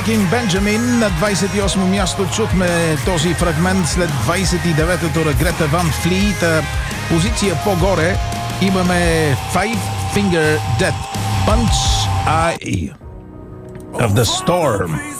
Breaking Benjamin на 28-о място. Чухме този фрагмент след 29-то на Грета Ван Флит. Позиция по-горе имаме Five Finger Death Punch Eye of the Storm.